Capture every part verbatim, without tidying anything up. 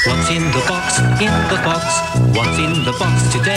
What's in the box? In the box. What's in the box today?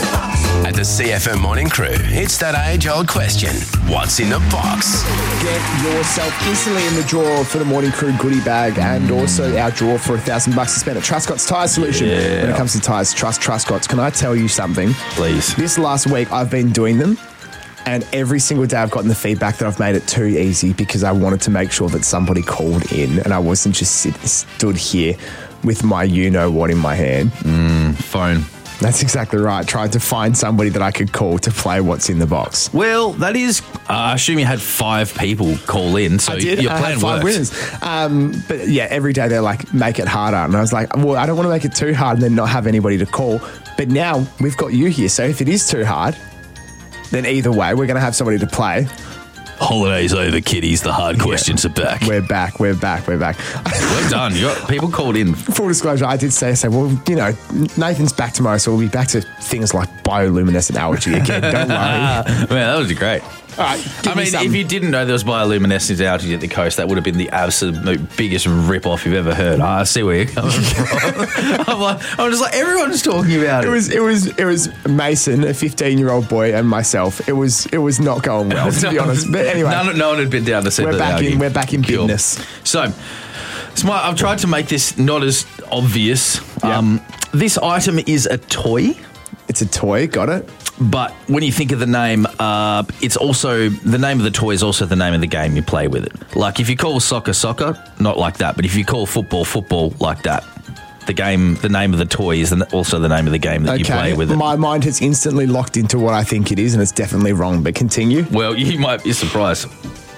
At the C F M Morning Crew, it's that age-old question. What's in the box? Get yourself instantly in the draw for the Morning Crew goodie bag and also our draw for a thousand bucks to spend at Truscott's Tyre Solution. Yeah. When it comes to tyres, trust Truscott's. Can I tell you something? Please. This last week, I've been doing them. And every single day I've gotten the feedback that I've made it too easy because I wanted to make sure that somebody called in and I wasn't just sit, stood here with my you-know-what in my hand. Mm, phone. That's exactly right. Tried to find somebody that I could call to play What's in the Box. Well, that is, uh, I assume you had five people call in, so I did. your I plan had five worked. winners. Um, but yeah, every day they're like, make it harder. And I was like, well, I don't want to make it too hard and then not have anybody to call. But now we've got you here. So if it is too hard, then either way, we're going to have somebody to play. Holidays over, kiddies. The hard questions are back. We're back. We're back. We're back. We're done. You got people called in. Full disclosure, I did say, say, well, you know, Nathan's back tomorrow, so we'll be back to things like bioluminescent algae again. Don't worry. Man, that was great. All right, give I me mean, some. if you didn't know there was bioluminescent algae at the coast, that would have been the absolute biggest rip-off you've ever heard. I see where you're coming from. I'm, like, I'm just like, everyone's talking about it. It was, it was, it was Mason, a fifteen-year-old boy, and myself. It was, it was not going well, to be honest. But anyway, no, no one had been down to see we're the back algae. in, we're back in Cool. business. So, Smart, I've tried to make this not as obvious. Yeah. Um, this item is a toy. It's a toy. Got it. But when you think of the name, uh, it's also the name of the toy is also the name of the game you play with it. Like if you call soccer soccer, not like that. But if you call football football, like that. The game, the name of the toy is also the name of the game that you play with it. My mind has instantly locked into what I think it is, and it's definitely wrong. But continue. Well, you might be surprised.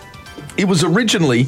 It was originally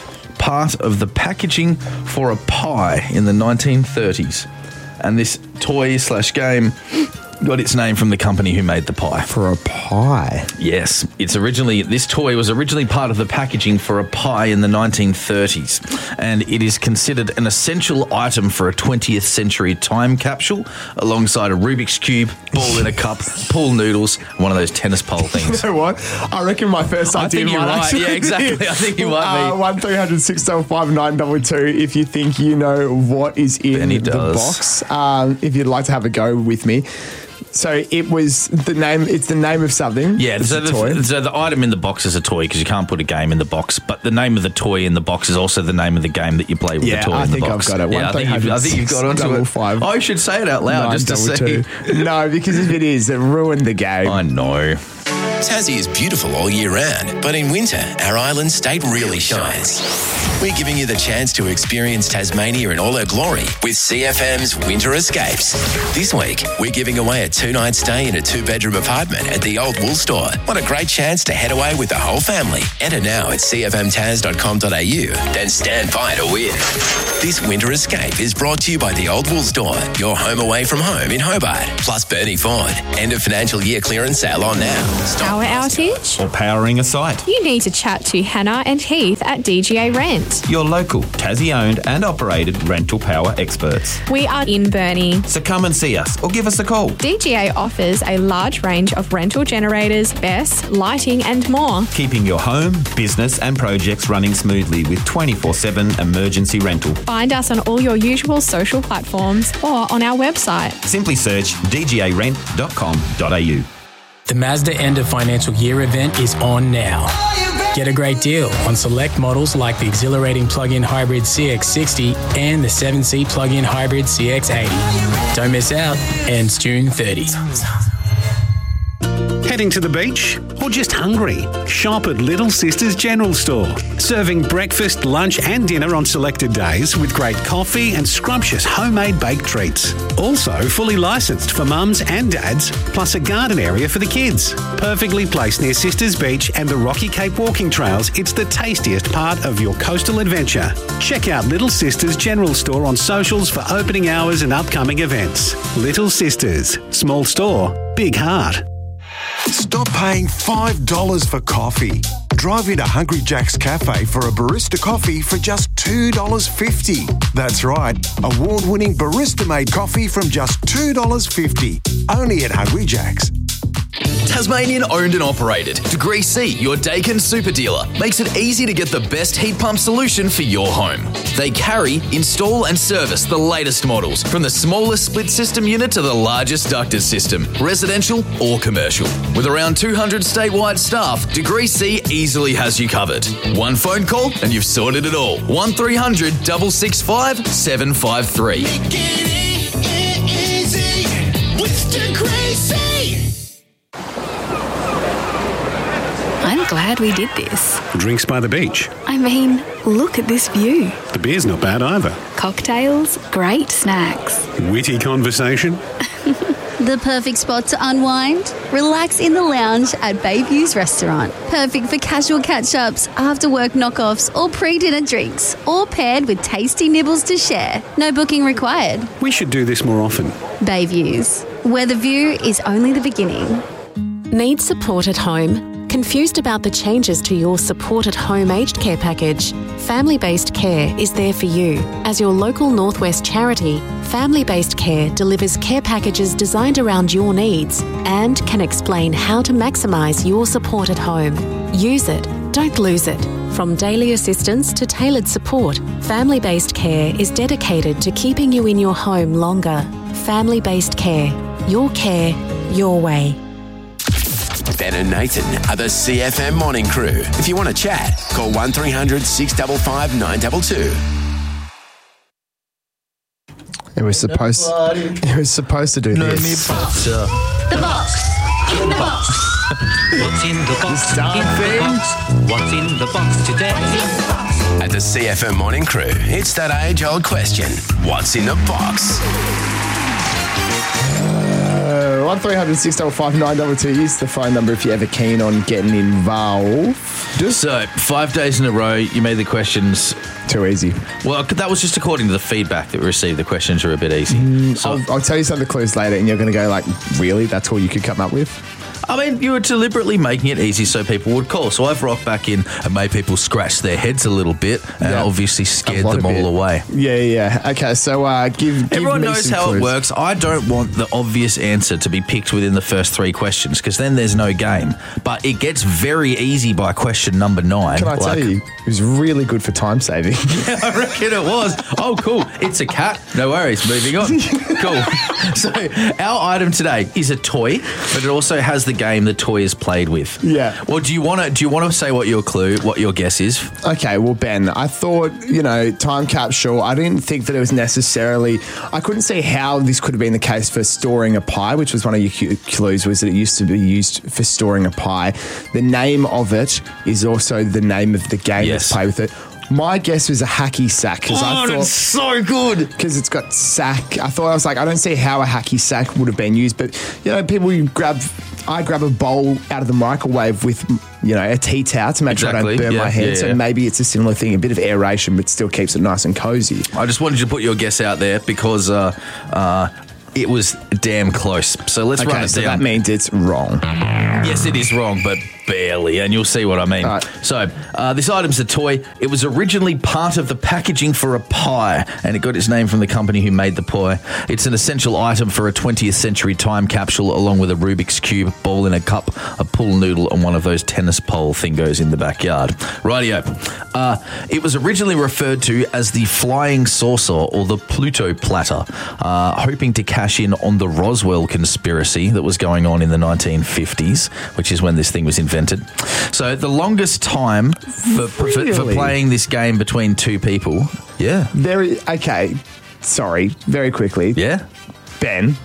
part of the packaging for a pie in the nineteen thirties, and this toy slash game got its name from the company who made the pie. For a pie. Yes, it's originally this toy was originally part of the packaging for a pie in the nineteen thirties, and it is considered an essential item for a twentieth century time capsule, alongside a Rubik's cube, ball in a cup, pool noodles, and one of those tennis pole things. You know what? I reckon my first I idea think you're might right. actually Yeah, exactly. be- I think you might uh, be. One three hundred six double five nine double two. If you think you know what is in Benny the does. box, um, if you'd like to have a go with me. So it was the name. It's the name of something. Yeah, it's so a the, toy. so the item in the box is a toy because you can't put a game in the box. But the name of the toy in the box is also the name of the game that you play with Yeah, the toy I in the think box. I've got it. Yeah, I think, you've, I think you've got onto double it. five. I should say it out loud Nine just to double see. two. No, because if it is, it ruined the game. I know. Tassie is beautiful all year round, but in winter, our island state really shines. We're giving you the chance to experience Tasmania in all her glory with C F M's Winter Escapes. This week, we're giving away a two-night stay in a two-bedroom apartment at the Old Wool Store. What a great chance to head away with the whole family. Enter now at c f m tas dot com dot a u, then stand by to win. This Winter Escape is brought to you by the Old Wool Store, your home away from home in Hobart. Plus Bernie Ford. End of financial year clearance sale on now. Stop. Power outage? Or powering a site. You need to chat to Hannah and Heath at D G A Rent. Your local, Tassie-owned and operated rental power experts. We are in Burnie. So come and see us or give us a call. D G A offers a large range of rental generators, B E S, lighting and more. Keeping your home, business and projects running smoothly with twenty-four seven emergency rental. Find us on all your usual social platforms or on our website. Simply search d g a rent dot com dot a u. The Mazda End of Financial Year event is on now. Get a great deal on select models like the exhilarating plug-in hybrid C X sixty and the seven seat plug-in hybrid C X eighty. Don't miss out. Ends June thirtieth. Heading to the beach or just hungry? Shop at Little Sisters General Store. Serving breakfast, lunch and dinner on selected days with great coffee and scrumptious homemade baked treats. Also fully licensed for mums and dads, plus a garden area for the kids. Perfectly placed near Sisters Beach and the Rocky Cape walking trails, it's the tastiest part of your coastal adventure. Check out Little Sisters General Store on socials for opening hours and upcoming events. Little Sisters. Small store, big heart. Stop paying five dollars for coffee. Drive into Hungry Jack's Cafe for a barista coffee for just two dollars fifty. That's right, award-winning barista-made coffee from just two dollars fifty. Only at Hungry Jack's. Tasmanian owned and operated. Degree C, your Dakin super dealer, makes it easy to get the best heat pump solution for your home. They carry, install and service the latest models, from the smallest split system unit to the largest ducted system, residential or commercial. With around two hundred statewide staff, Degree C easily has you covered. One phone call and you've sorted it all. one three hundred, six six five, seven five three. Make it easy with Degree C. I'm glad we did this. Drinks by the beach. I mean, look at this view. The beer's not bad either. Cocktails, great snacks. Witty conversation. The perfect spot to unwind? Relax in the lounge at Bayview's Restaurant. Perfect for casual catch-ups, after-work knockoffs or pre-dinner drinks. All paired with tasty nibbles to share. No booking required. We should do this more often. Bayview's, where the view is only the beginning. Need support at home? Confused about the changes to your Support at Home aged care package? Family Based Care is there for you. As your local Northwest charity, Family Based Care delivers care packages designed around your needs and can explain how to maximise your support at home. Use it, don't lose it. From daily assistance to tailored support, Family Based Care is dedicated to keeping you in your home longer. Family Based Care. Your care, your way. Ben and Nathan are the C F M morning crew. If you want to chat, call one three hundred, six five five, nine two two. It was supposed. It was supposed to do No, this. me butter. The box. In the box. What's in the box? In the box. What's in the box today? At the C F M morning crew, it's that age-old question: what's in the box? Uh, one three hundred, six five five, nine two two is the phone number if you're ever keen on getting involved. So, five days in a row, you made the questions... Too easy. Well, that was just according to the feedback that we received. The questions were a bit easy. Mm, so, I'll, I'll tell you some of the clues later and you're going to go like, really? That's all you could come up with? I mean, you were deliberately making it easy so people would call. So I've rocked back in and made people scratch their heads a little bit and Yeah. obviously scared A lot them a all bit. away. Yeah, yeah. Okay, so uh, give, give Everyone me knows some how clues. it works. I don't want the obvious answer to be picked within the first three questions because then there's no game. But it gets very easy by question number nine. Can I tell Like- you, it was really good for time saving. Yeah, I reckon it was. Oh, cool. It's a cat. No worries. Moving on. Cool. So our item today is a toy, but it also has the game the toy is played with. Yeah. Well, do you want to? Do you want to say what your clue, what your guess is? Okay, well, Ben, I thought, you know, time capsule, I didn't think that it was necessarily, I couldn't see how this could have been the case for storing a pie, which was one of your cu- clues, was that it used to be used for storing a pie. The name of it is also the name of the game Yes. that's played with it. My guess was a hacky sack because I Oh, thought that's so good. because it's got sack. I thought I was like, I don't see how a hacky sack would have been used, but you know, people you grab. I grab a bowl out of the microwave with, you know, a tea towel to make sure I Exactly. don't burn Yeah, my hand. yeah, so yeah. maybe it's a similar thing, a bit of aeration, but still keeps it nice and cozy. I just wanted you to put your guess out there because uh, uh, it was damn close. So let's run Okay, it so down. that means it's wrong. Yes, it is wrong, but barely, and you'll see what I mean. All right. So, uh, this item's a toy. It was originally part of the packaging for a pie, and it got its name from the company who made the pie. It's an essential item for a twentieth century time capsule, along with a Rubik's Cube, ball in a cup, a pool noodle, and one of those tennis pole thingos in the backyard. Rightio. Uh, it was originally referred to as the flying saucer or the Pluto platter, uh, hoping to cash in on the Roswell conspiracy that was going on in the nineteen fifties, which is when this thing was invented. So the longest time for, for, for Really? playing this game between two people, yeah. Very, okay, sorry, very quickly. Yeah? Ben,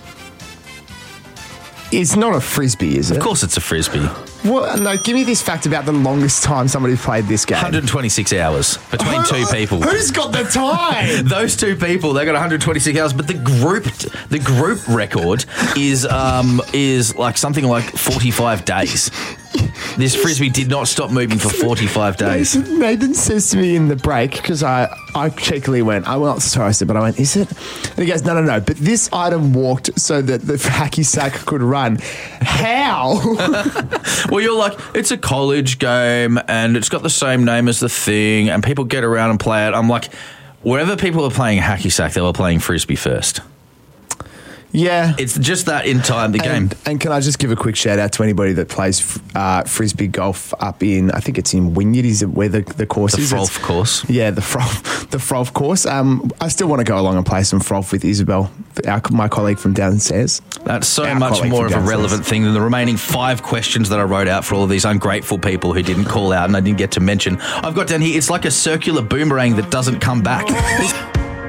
it's not a frisbee, is it? Of course it's a frisbee. Well, no, give me this fact about the longest time somebody played this game. one hundred twenty-six hours between two people. Who's got the time? Those two people, they got one hundred twenty-six hours, but the group, the group record is um is like something like forty-five days. This frisbee did not stop moving for forty-five days. Nathan, Nathan says to me in the break, because I, I cheekily went, I well, not sorry, I said, but I went, is it? And he goes, no, no, no, but this item walked so that the hacky sack could run. How? Well, you're like, it's a college game and it's got the same name as the thing and people get around and play it. I'm like, wherever people are playing hacky sack, they were playing frisbee first. Yeah. It's just that in time, the and, game. And can I just give a quick shout out to anybody that plays uh, Frisbee golf up in, I think it's in Wynyard, is it where the, the course The is? Frolf It's- course. Yeah, the Frolf, the Frolf course. Um, I still want to go along and play some Frolf with Isabel, our, my colleague from downstairs. That's so Our much colleague more of from a downstairs. relevant thing than the remaining five questions that I wrote out for all of these ungrateful people who didn't call out and I didn't get to mention. I've got down here, it's like a circular boomerang that doesn't come back.